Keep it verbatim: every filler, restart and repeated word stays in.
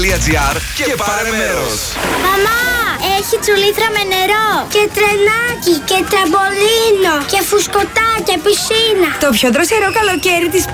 και πάρε μέρος. Μαμά, έχει τσουλήθρα με νερό και τρενάκι και τραμπολίνο και φουσκωτά και πισίνα. Το πιο δροσερό καλοκαίρι της